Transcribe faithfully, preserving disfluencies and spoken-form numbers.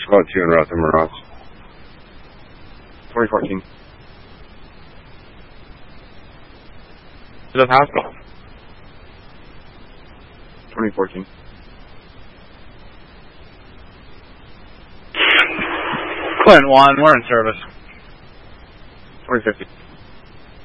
Squad two and route to Mirage. twenty fourteen. To the hospital. twenty fourteen. Clint one, we're in service. twenty fifty.